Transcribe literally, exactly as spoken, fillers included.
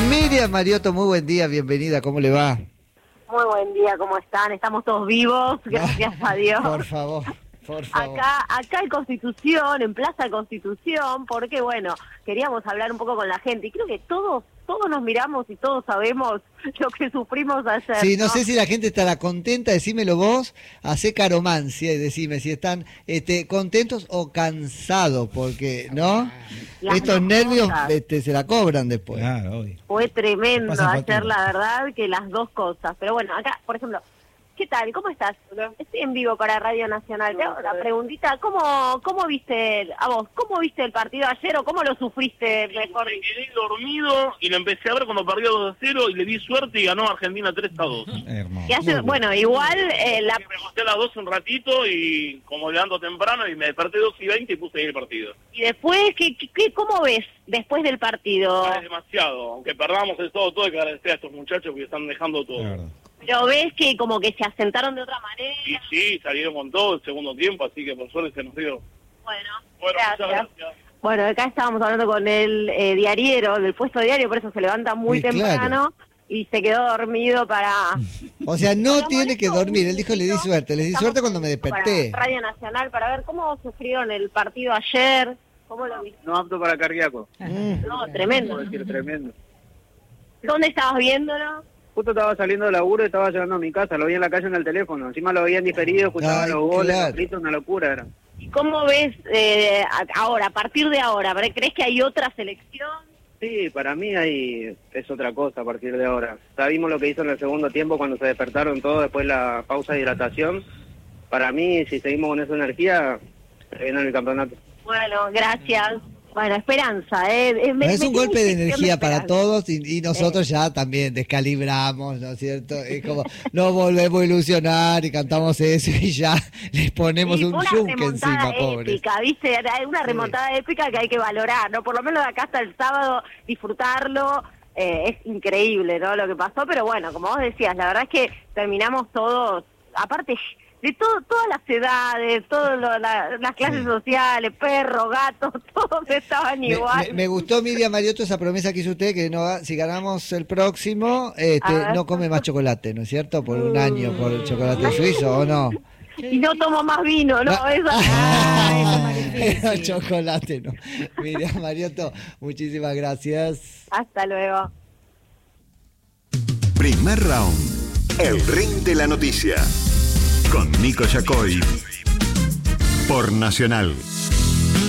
Miriam Mariotto, muy buen día, bienvenida, ¿cómo le va? Muy buen día, ¿cómo están? Estamos todos vivos, gracias a Dios. Por favor, por favor. Acá, acá en Constitución, en Plaza Constitución, porque bueno, queríamos hablar un poco con la gente y creo que todos, todos nos miramos y todos sabemos lo que sufrimos ayer. Sí, no, ¿no? sé si la gente estará contenta, decímelo vos, hacé caromancia y decime si están este, contentos o cansados, porque, ¿no? Las Estos dos nervios cosas. este, se la cobran después. Claro, obvio. Fue tremendo Pasa ayer, factura. la verdad, que las dos cosas. Pero bueno, acá, por ejemplo, ¿qué tal? ¿Cómo estás? Estoy en vivo para Radio Nacional. Te hago la preguntita, ¿cómo, cómo viste, el- a vos, cómo viste el partido ayer o cómo lo sufriste mejor? Me quedé dormido y lo empecé a ver cuando perdió dos a cero y le di suerte y ganó Argentina tres a dos. Hermoso. Que hace- bueno, igual eh, la... Me acosté a las dos un ratito y como levanto temprano y me desperté dos y veinte y puse ahí el partido. Y después, ¿qué, qué, ¿cómo ves después del partido? Es demasiado, aunque perdamos el todo, todo hay que agradecer a estos muchachos que están dejando todo. La verdad. Pero ves que como que se asentaron de otra manera. Y sí, salieron con todo el segundo tiempo, así que por suerte se nos dio. Bueno, Bueno, gracias. muchas gracias. Bueno, acá estábamos hablando con el eh, diariero del puesto diario, por eso se levanta muy Sí, claro. temprano y se quedó dormido para... O sea, no Pero tiene que molesto dormir, un él dijo le di poquito. suerte, le di Estamos suerte cuando me para desperté. Radio Nacional para ver cómo sufrieron el partido ayer, cómo lo viste. No apto para cardíaco. Mm. No, tremendo. Puedo decir tremendo. ¿Dónde estabas viéndolo? Justo estaba saliendo de laburo y estaba llegando a mi casa, lo vi en la calle en el teléfono. Encima lo habían diferido, escuchaba Ay, los goles, claro. los gritos, una locura era. ¿Y cómo ves eh, a- ahora, a partir de ahora? ¿Crees que hay otra selección? Sí, para mí ahí es otra cosa a partir de ahora. Sabimos lo que hizo en el segundo tiempo cuando se despertaron todos después de la pausa de hidratación. Para mí, si seguimos con esa energía, se viene el campeonato. Bueno, gracias. Bueno, esperanza, ¿eh? Eh, me- Es me un tiene golpe de inyección energía para esperanza. todos y, y nosotros ya también descalibramos, ¿no es cierto? Es como, nos volvemos a ilusionar y cantamos eso y ya les ponemos Sí, un fue una yunque remontada encima, pobres. épica, ¿viste? Era una remontada épica que hay que valorar, ¿no? Por lo menos de acá hasta el sábado disfrutarlo. Eh, es increíble, ¿no? Lo que pasó, pero bueno, como vos decías, la verdad es que terminamos todos, aparte de todo, todas las edades, todas la, las clases Sí. sociales, perros, gatos, todos estaban Me, igual. me- me gustó, Miriam Mariotto, esa promesa que hizo usted, que no, va- si ganamos el próximo, este, A ver. no come más chocolate, ¿no es cierto? Por un año, por el chocolate suizo, ¿o no? Y no tomo más vino, ¿no? Ah. Eso- Ah, eso es más difícil. El chocolate, ¿no? Miriam Mariotto, muchísimas gracias. Hasta luego. Primer round. El ring de la noticia. Con Nico Yacoy. Por Nacional.